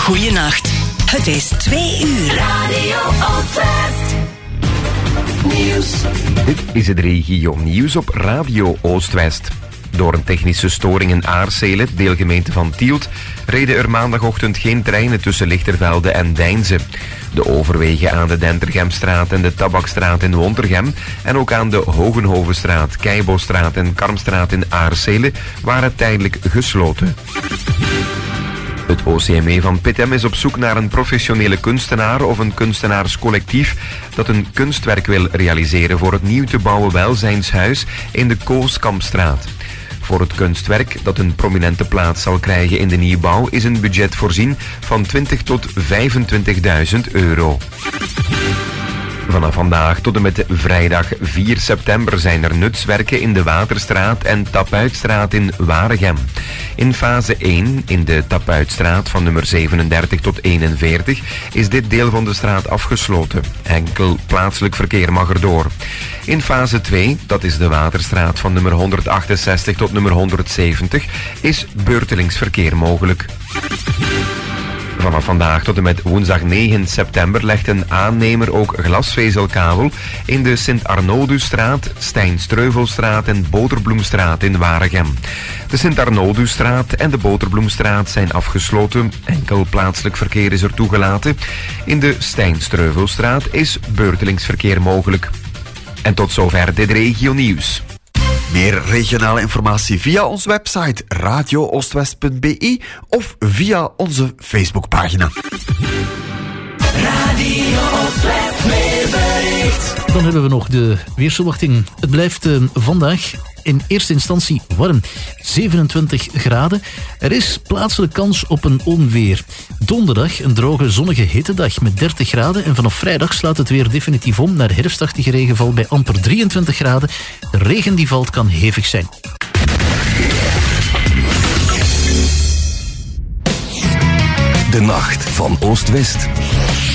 Goeienacht. Het is 2 uur. Radio Oostwest. Nieuws. Dit is het regio nieuws op Radio Oostwest. Door een technische storing in Aarsele, deelgemeente van Tielt, reden er maandagochtend geen treinen tussen Lichtervelde en Deinze. De overwegen aan de Dentergemstraat en de Tabakstraat in Wontergem en ook aan de Hogenhovenstraat, Keibostraat en Karmstraat in Aarsele waren tijdelijk gesloten. Het OCME van Pittem is op zoek naar een professionele kunstenaar of een kunstenaarscollectief dat een kunstwerk wil realiseren voor het nieuw te bouwen welzijnshuis in de Kooskampstraat. Voor het kunstwerk, dat een prominente plaats zal krijgen in de nieuwbouw, is een budget voorzien van 20.000 tot 25.000 euro. Vanaf vandaag tot en met vrijdag 4 september zijn er nutswerken in de Waterstraat en Tapuitstraat in Waregem. In fase 1, in de Tapuitstraat van nummer 37 tot 41, is dit deel van de straat afgesloten. Enkel plaatselijk verkeer mag erdoor. In fase 2, dat is de Waterstraat van nummer 168 tot nummer 170, is beurtelings verkeer mogelijk. Vanaf vandaag tot en met woensdag 9 september legt een aannemer ook glasvezelkabel in de Sint-Arnoudusstraat, Stijn-Streuvelstraat en Boterbloemstraat in Waregem. De Sint-Arnoudusstraat en de Boterbloemstraat zijn afgesloten. Enkel plaatselijk verkeer is er toegelaten. In de Stijn-Streuvelstraat is beurtelings verkeer mogelijk. En tot zover dit regio nieuws. Meer regionale informatie via onze website radiooostwest.be of via onze Facebookpagina. Radio Oostwest weerbericht. Dan hebben we nog de weersverwachting. Het blijft vandaag in eerste instantie warm. 27 graden. Er is plaatselijk kans op een onweer. Donderdag een droge zonnige hittedag met 30 graden. En vanaf vrijdag slaat het weer definitief om naar herfstachtige regenval bij amper 23 graden. De regen die valt kan hevig zijn. De nacht van Oost-West.